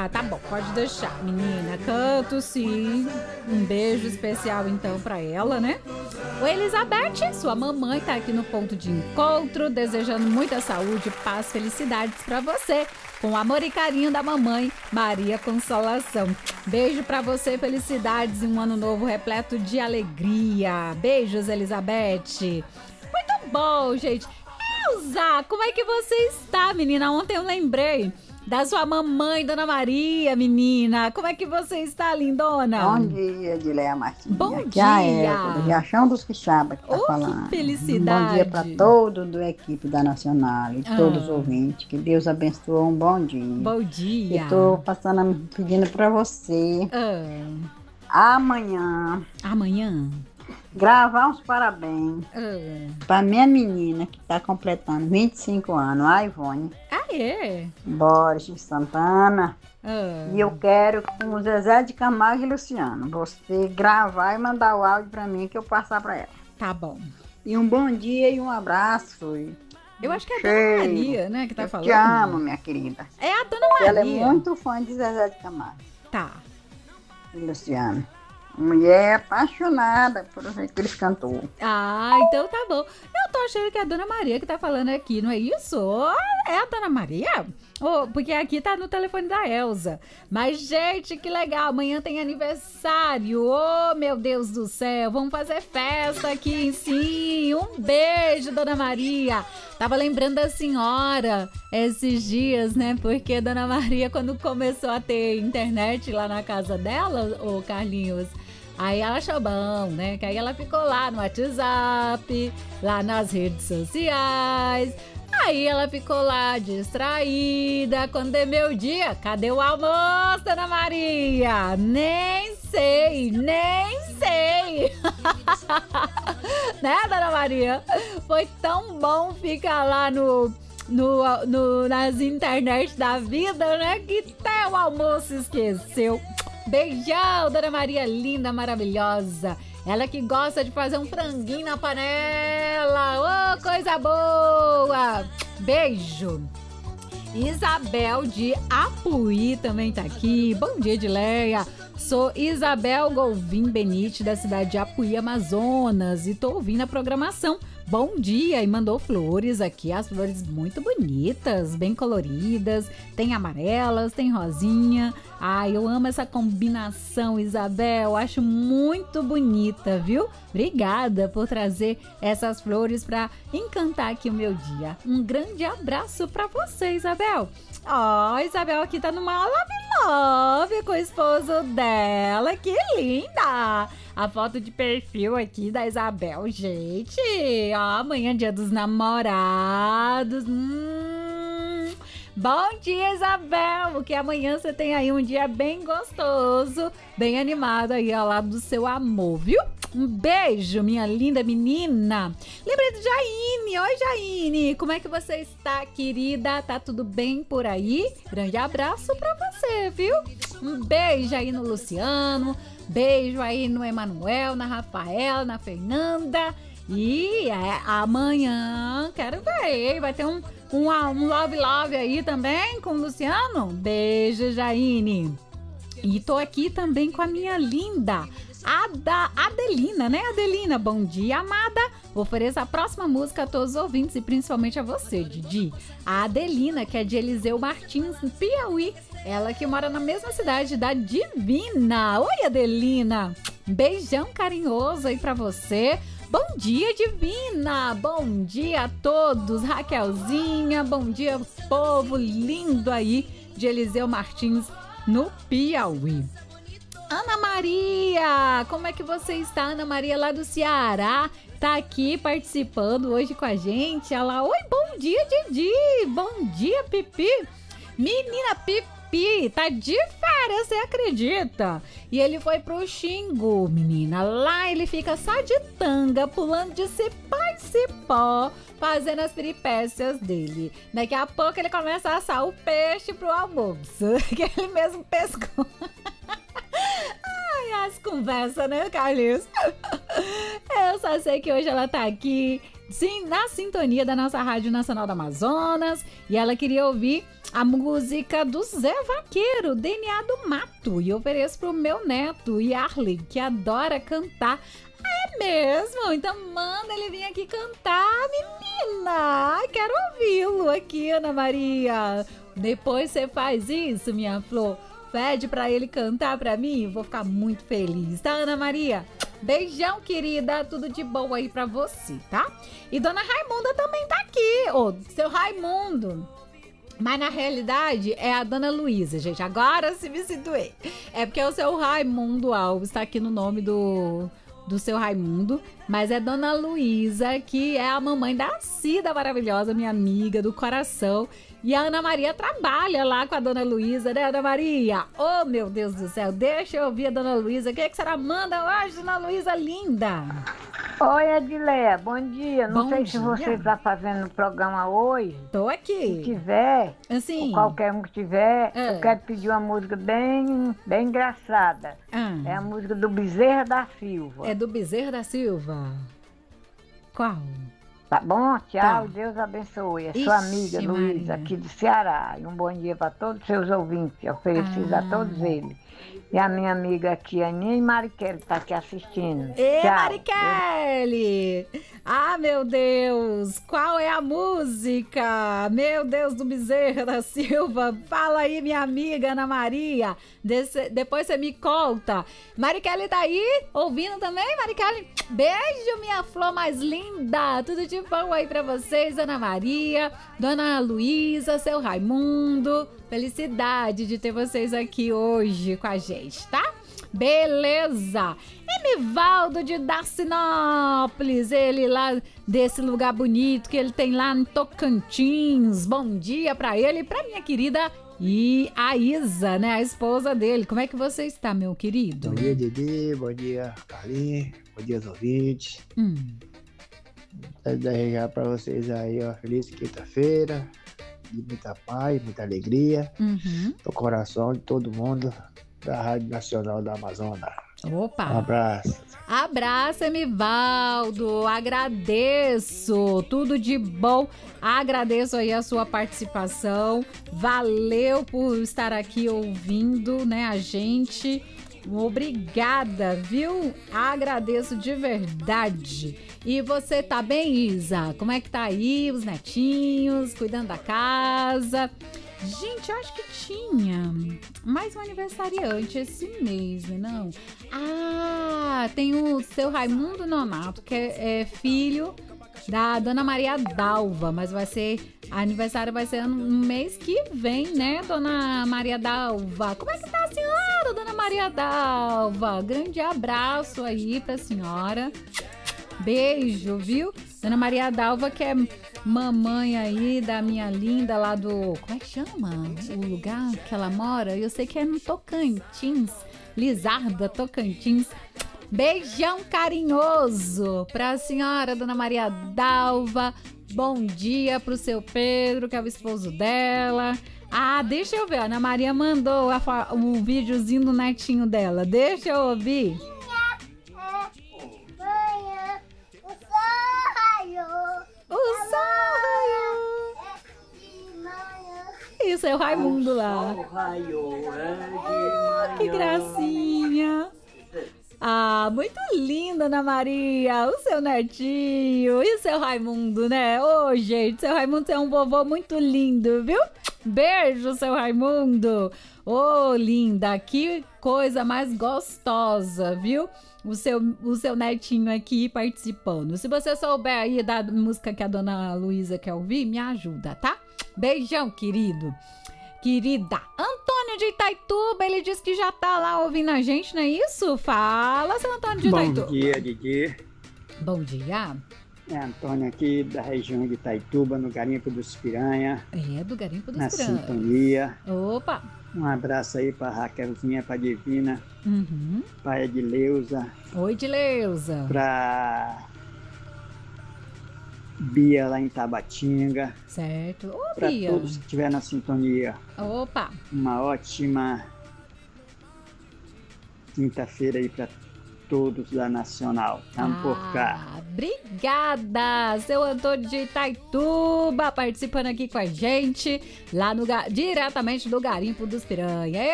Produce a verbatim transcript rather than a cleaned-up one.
Ah, tá bom, pode deixar, menina. Canto sim. Um beijo especial então pra ela, né? O Elizabeth, sua mamãe, tá aqui no ponto de encontro, desejando muita saúde, paz, felicidades pra você. Com amor e carinho da mamãe, Maria Consolação. Beijo pra você, felicidades e um ano novo repleto de alegria. Beijos, Elizabeth. Muito bom, gente. Elza, como é que você está, menina? Ontem eu lembrei da sua mamãe, Dona Maria, menina. Como é que você está, lindona? Bom dia, Edileia Martins. Bom Aqui dia. É a Elza, do Riachão dos Quixaba, que tá Oh, falando. que felicidade. Bom dia para todo da equipe da Nacional e Ah. todos os ouvintes. Que Deus abençoe, um bom dia. Bom dia. Eu tô passando, pedindo para você, Ah, amanhã, amanhã? gravar uns parabéns Ah, para minha menina, que tá completando vinte e cinco anos, a Ivone ah é? Borges de Santana. Ah. E eu quero com o Zezé de Camargo e Luciano, você gravar e mandar o áudio pra mim que eu passar pra ela. Tá bom. E um bom dia e um abraço. Eu acho que é a Cheio. Dona Maria, né, que tá eu falando. te amo, minha querida. É a Dona Maria. Ela é muito fã de Zezé de Camargo Tá. e Luciano. Mulher apaixonada por aqueles cantores. Ah, então tá bom. Eu tô achando que é a Dona Maria que tá falando aqui, não é isso? É a Dona Maria? Oh, porque aqui tá no telefone da Elza. Mas, gente, que legal. Amanhã tem aniversário. Oh, meu Deus do céu. Vamos fazer festa aqui, sim. Um beijo, Dona Maria. Tava lembrando da senhora esses dias, né? Porque Dona Maria, quando começou a ter internet lá na casa dela, ô Carlinhos, aí ela achou bom, né? Que aí ela ficou lá no WhatsApp, lá nas redes sociais. Aí ela ficou lá distraída. Quando é meu dia, cadê o almoço, Dona Maria? Nem sei, nem sei. Né, Dona Maria? Foi tão bom ficar lá no... No, no, nas internet da vida, né? Que até o almoço esqueceu. Beijão, Dona Maria linda, maravilhosa. Ela que gosta de fazer um franguinho na panela. Ô, oh, coisa boa. Beijo. Isabel de Apuí também tá aqui. Bom dia, Edileia. Sou Isabel Golvin Benite, da cidade de Apuí, Amazonas, e tô ouvindo a programação. Bom dia! E mandou flores aqui, as flores muito bonitas, bem coloridas, tem amarelas, tem rosinha. Ai, eu amo essa combinação, Isabel, acho muito bonita, viu? Obrigada por trazer essas flores para encantar aqui o meu dia. Um grande abraço para você, Isabel. Ó, oh, Isabel aqui tá numa love love com o esposo dela, que linda! A foto de perfil aqui da Isabel, gente. Ó, amanhã é dia dos namorados. Hum. Bom dia, Isabel, porque amanhã você tem aí um dia bem gostoso, bem animado aí ao lado do seu amor, viu? Um beijo, minha linda menina. Lembrei do Jaine. Oi, Jaine. Como é que você está, querida? Tá tudo bem por aí? Grande abraço pra você, viu? Um beijo aí no Luciano. Beijo aí no Emanuel, na Rafaela, na Fernanda. E é, amanhã, quero ver, vai ter um, um, um love love aí também com o Luciano. Beijo, Jaine. E tô aqui também com a minha linda Ada, Adelina, né, Adelina? Bom dia, amada. Ofereço a próxima música a todos os ouvintes e principalmente a você, Didi. A Adelina, que é de Eliseu Martins, no Piauí. Ela que mora na mesma cidade da Divina. Oi, Adelina. Beijão carinhoso aí pra você. Bom dia, Divina. Bom dia a todos. Raquelzinha, bom dia, povo lindo aí de Eliseu Martins, no Piauí. Ana Maria, como é que você está, Ana Maria, lá do Ceará? Tá aqui participando hoje com a gente. Ela, oi, bom dia, Didi. Bom dia, Pipi. Menina, Pipi, tá de férias, você acredita? E ele foi pro Xingu, menina. Lá ele fica só de tanga, pulando de cipó em cipó, fazendo as peripécias dele. Daqui a pouco ele começa a assar o peixe pro almoço, que ele mesmo pescou. Ai, as conversas, né, Carlinhos? Eu só sei que hoje ela tá aqui sim, na sintonia da nossa Rádio Nacional do Amazonas. E ela queria ouvir a música do Zé Vaqueiro, D N A do Mato. E eu ofereço pro meu neto, Yarley, que adora cantar. É mesmo? Então manda ele vir aqui cantar, menina. Ai, quero ouvi-lo aqui, Ana Maria. Depois você faz isso, minha flor. Pede pra ele cantar pra mim. Vou ficar muito feliz, tá, Ana Maria? Beijão, querida. Tudo de bom aí pra você, tá? E Dona Raimunda também tá aqui. Ô, seu Raimundo. Mas na realidade é a Dona Luísa, gente. Agora se me situei. É porque o seu Raimundo Alves tá aqui no nome do... do seu Raimundo, mas é Dona Luísa, que é a mamãe da Cida maravilhosa, minha amiga do coração. E a Ana Maria trabalha lá com a Dona Luísa, né, Ana Maria? Oh, meu Deus do céu, deixa eu ouvir a Dona Luísa. O que, é que a senhora manda hoje, Dona Luísa linda? Oi, Edileia, bom dia. Não Bom sei dia. se você está fazendo o programa hoje. Tô aqui. Se tiver, Assim. ou qualquer um que tiver, É. eu quero pedir uma música bem, bem engraçada. Ah, É a música do Bezerra da Silva. é do Bezerra da Silva. Qual? Tá bom? Tchau, Tá. Deus abençoe. É Ixi, sua amiga Maria. Luísa, aqui do Ceará. E um bom dia para todos os seus ouvintes, oferecidos Ah. a todos eles. E a minha amiga aqui, a Aninha e Mariquele, está aqui assistindo. Ê, Tchau. Mariquele! Ah, meu Deus! Qual é a música? Meu Deus do Bezerra da Silva! Fala aí, minha amiga Ana Maria! Desse- depois você me conta. Mariquele tá aí? Ouvindo também, Mariquele? Beijo, minha flor mais linda! Tudo de bom aí pra vocês, Ana Maria, Dona Luísa, seu Raimundo. Felicidade de ter vocês aqui hoje com a gente, tá? Beleza! Emivaldo de Darcinópolis, ele lá desse lugar bonito que ele tem lá em Tocantins. Bom dia pra ele e pra minha querida e a Isa, né? A esposa dele. Como é que você está, meu querido? Bom dia, Didi. Bom dia, Carlinhos. Bom dia, aos ouvintes. Hum. Desejar para vocês aí uma feliz quinta-feira, de muita paz, muita alegria, Uhum. no coração de todo mundo da Rádio Nacional da Amazonas. Um Opa! abraço. Abraço, Emivaldo. Agradeço. Tudo de bom. Agradeço aí a sua participação. Valeu por estar aqui ouvindo, né, a gente. Obrigada, viu? Agradeço de verdade. E você tá bem, Isa? Como é que tá aí? Os netinhos, cuidando da casa? Gente, eu acho que tinha mais um aniversariante esse mês, né? Não? Ah, tem o seu Raimundo Nonato, que é, é filho da Dona Maria Dalva, mas vai ser, aniversário vai ser no mês que vem, né, Dona Maria Dalva? Como é que tá a senhora, Dona Maria Dalva? Grande abraço aí pra senhora. Beijo, viu? Dona Maria Dalva, que é mamãe aí da minha linda lá do... Como é que chama o lugar que ela mora? Eu sei que é no Tocantins. Lizarda, Tocantins. Beijão carinhoso pra senhora, Dona Maria Dalva. Bom dia pro seu Pedro, que é o esposo dela. Ah, deixa eu ver. A Ana Maria mandou a fa- o videozinho do netinho dela. Deixa eu ouvir. O sonho. Isso é o Raimundo lá. Que gracinha. Ah, muito linda, Ana Maria. O seu netinho e o seu Raimundo, né? Ô, gente, seu Raimundo é um vovô muito lindo, viu? Beijo, seu Raimundo. Ô, linda, que coisa mais gostosa, viu? O seu, o seu netinho aqui participando. Se você souber aí da música que a Dona Luísa quer ouvir, me ajuda, tá? Beijão, querido. Querida. Antônio de Itaituba, ele disse que já tá lá ouvindo a gente, não é isso? Fala, seu Antônio de Itaituba. Bom dia, Didi. Bom dia. É Antônio aqui da região de Itaituba, no Garimpo dos Piranha, É do Garimpo dos na Piranhas. sintonia. Opa. Um abraço aí para Raquelzinha, para Divina, Uhum. para Edileuza, Oi, Dileuza. para Bia lá em Tabatinga, Certo. Ô, para Bia. todos que estiverem na sintonia. Opa. Uma ótima quinta-feira aí para todos da Nacional. Estamos ah, por cá. Obrigada, seu Antônio de Itaituba, participando aqui com a gente, lá no, diretamente do Garimpo dos Piranha.